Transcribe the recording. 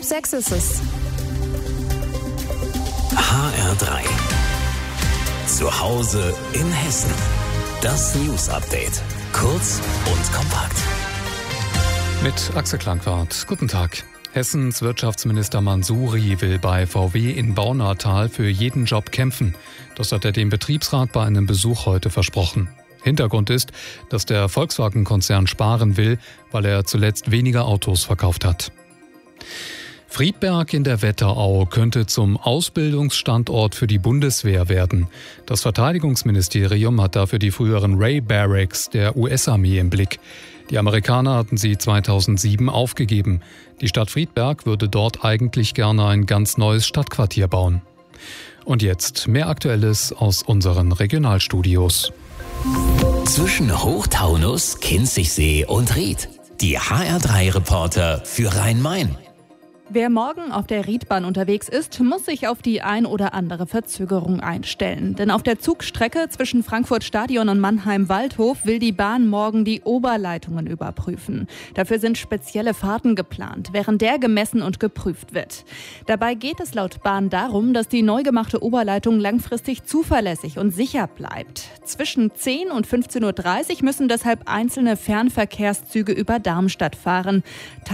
6 ist es. HR3. Zu Hause in Hessen. Das News-Update. Kurz und kompakt. Mit Axel Klangwart. Guten Tag. Hessens Wirtschaftsminister Mansouri will bei VW in Baunatal für jeden Job kämpfen. Das hat er dem Betriebsrat bei einem Besuch heute versprochen. Hintergrund ist, dass der Volkswagen-Konzern sparen will, weil er zuletzt weniger Autos verkauft hat. Friedberg in der Wetterau könnte zum Ausbildungsstandort für die Bundeswehr werden. Das Verteidigungsministerium hat dafür die früheren Ray Barracks der US-Armee im Blick. Die Amerikaner hatten sie 2007 aufgegeben. Die Stadt Friedberg würde dort eigentlich gerne ein ganz neues Stadtquartier bauen. Und jetzt mehr Aktuelles aus unseren Regionalstudios. Zwischen Hochtaunus, Kinzigsee und Ried. Die HR3-Reporter für Rhein-Main. Wer morgen auf der Riedbahn unterwegs ist, muss sich auf die ein oder andere Verzögerung einstellen. Denn auf der Zugstrecke zwischen Frankfurt-Stadion und Mannheim-Waldhof will die Bahn morgen die Oberleitungen überprüfen. Dafür sind spezielle Fahrten geplant, während der gemessen und geprüft wird. Dabei geht es laut Bahn darum, dass die neu gemachte Oberleitung langfristig zuverlässig und sicher bleibt. Zwischen 10 und 15.30 Uhr müssen deshalb einzelne Fernverkehrszüge über Darmstadt fahren.